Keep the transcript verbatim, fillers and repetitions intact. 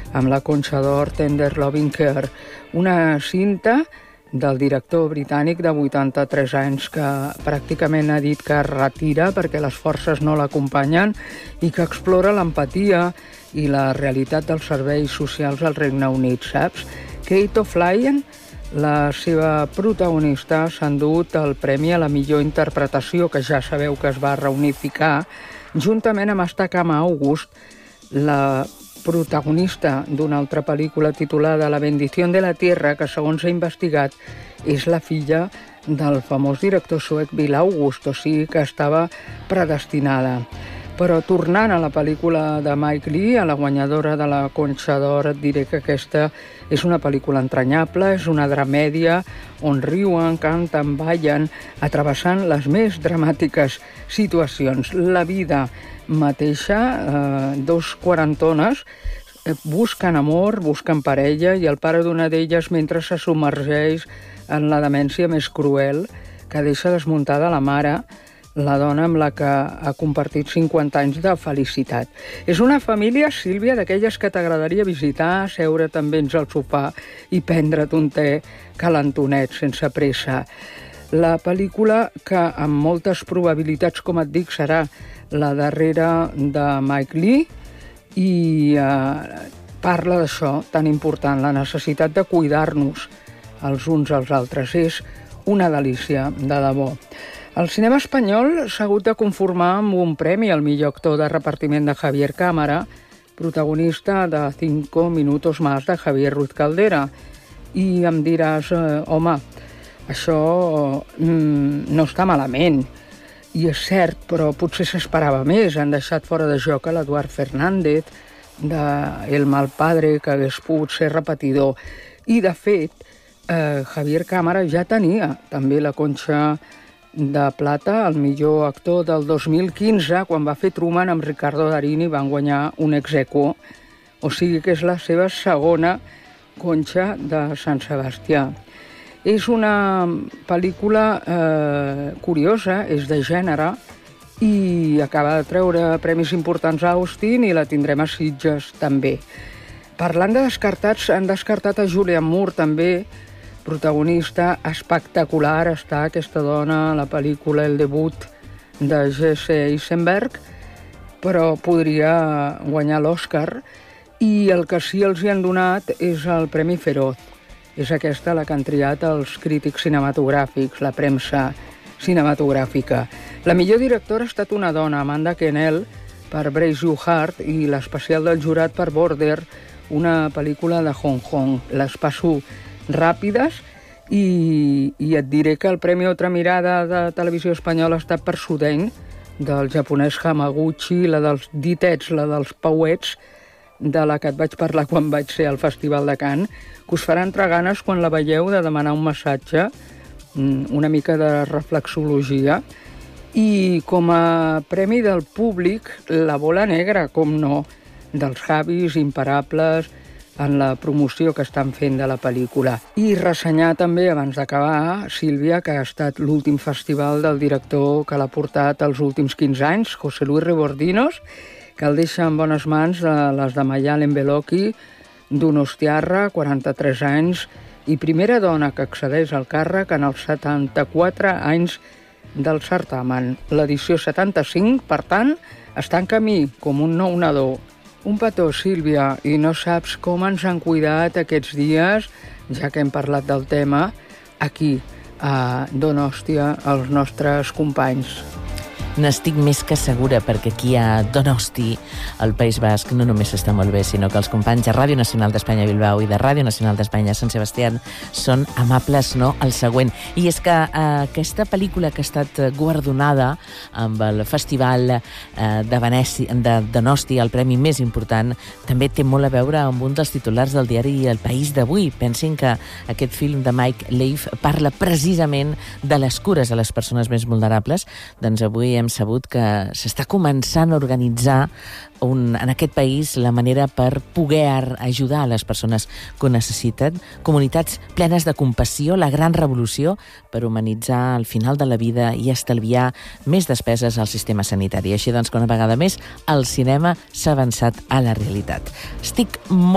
amb la Concha d'Or Tender Loving Care, una cinta del director britànic de vuitanta-tres anys que pràcticament ha dit que es retira perquè les forces no l'acompanyen i que explora l'empatia i la realitat dels serveis socials al Regne Unit, saps? Kate O'Flynn, la seva protagonista, s'ha endut el premi a la millor interpretació, que ja sabeu que es va reunificar, juntament amb Stacama August, la protagonista d'una altra pel·lícula titulada La bendición de la tierra, que segons s'ha investigat és la filla del famós director suec Bill August, o sigui que estava predestinada. Però tornant a la pel·lícula de Mike Leigh, a la guanyadora de la Concha d'Or, et diré que aquesta és una pel·lícula entranyable, és una dramèdia on riuen, canten, ballen, atrevessant les més dramàtiques situacions. La vida mateixa, eh, dos quarantones, eh, busquen amor, busquen parella, i el pare d'una d'elles, mentre se submergeix en la demència més cruel, que deixa desmuntada la mare, la dona amb la que ha compartit cinquanta anys de felicitat. És una família, Sílvia, d'aquelles que t'agradaria visitar, seure també al sofà i prendre't un te calentonet, sense pressa. La pel·lícula, que amb moltes probabilitats, com et dic, serà la darrera de Mike Leigh, i eh, parla d'això tan important, la necessitat de cuidar-nos els uns als altres. És una delícia, de debò. El cinema espanyol s'ha hagut de conformar amb un premi al millor actor de repartiment de Javier Cámara, protagonista de Cinco minutos más de Javier Ruiz Caldera. I em diràs, eh, home, això mm, no està malament. I és cert, però potser s'esperava més. Han deixat fora de joc a l'Eduard Fernández, de El mal padre, que hagués pogut ser repetidor. I, de fet, eh, Javier Cámara ja tenia també la Concha de Plata, el millor actor del dos mil quinze, quan va fer Truman amb Ricardo Darín i van guanyar un ex aequo. O sigui que és la seva segona Concha de Sant Sebastià. És una pel·lícula eh, curiosa, és de gènere, i acaba de treure premis importants a Austin i la tindrem a Sitges també. Parlant de descartats, han descartat a Julianne Moore també, protagonista espectacular, està aquesta dona a la pel·lícula El debut de Jesse Eisenberg, però podria guanyar l'Oscar, i el que sí els hi han donat és el Premi Feroz. És aquesta la que han triat els crítics cinematogràfics, la premsa cinematogràfica. La millor directora ha estat una dona, Amanda Kennell, per Brace You Heart, i l'especial del jurat per Border, una pel·lícula de Hong Kong. Les passo ràpides, i, i et diré que el Premi Otra Mirada de Televisió Espanyola ha estat per Sudain, del japonès Hamaguchi, la dels ditets, la dels pauets, de la que et vaig parlar quan vaig ser al Festival de Cannes, que us farà entrar ganes quan la veieu de demanar un massatge, una mica de reflexologia. I com a premi del públic, La bola negra, com no, dels Javis imparables, en la promoció que estan fent de la pel·lícula. I ressenyar també, abans d'acabar, Sílvia, que ha estat l'últim festival del director que l'ha portat els últims quinze anys, José Luis Rebordinos, que el deixa en bones mans de les de Mayalen Beloki, donostiarra, quaranta-tres anys, i primera dona que accedeix al càrrec en els setanta-quatre anys del certamen. L'edició setanta-cinc, per tant, està en camí, com un nou nadó. Un petó, Sílvia, i no saps com ens han cuidat aquests dies, ja que hem parlat del tema, aquí, a Donòstia, els nostres companys. N'estic més que segura, perquè aquí a Donosti, al País Basc, no només està molt bé, sinó que els companys de Ràdio Nacional d'Espanya Bilbao i de Ràdio Nacional d'Espanya Sant Sebastià són amables, no? El següent. I és que eh, aquesta pel·lícula que ha estat guardonada amb el Festival eh, de Venècia, de Donosti, el premi més important, també té molt a veure amb un dels titulars del diari El País d'avui. Pensin que aquest film de Mike Leigh parla precisament de les cures a les persones més vulnerables. Doncs avui hem sabut que s'està començant a organitzar un, en aquest país la manera per poder ajudar a les persones que ho necessiten, comunitats plenes de compassió, la gran revolució per humanitzar el final de la vida i estalviar més despeses al sistema sanitari. Així doncs, que una vegada més el cinema s'ha avançat a la realitat. Estic molt